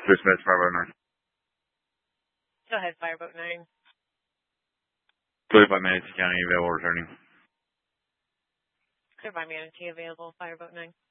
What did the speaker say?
Dismiss Fireboat 9. Go ahead, Fireboat 9. 35 minutes, county available, returning. Clear by Manatee available, Fireboat 9.